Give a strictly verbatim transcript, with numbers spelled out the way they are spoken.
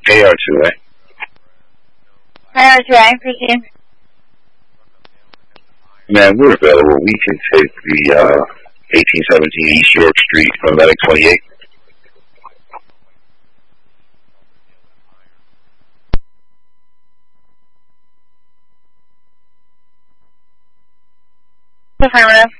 A R two, right? A R two, I appreciate it. Man, we're available. We can take the uh, eighteen seventeen East York Street from Medic twenty-eight. Affirmative.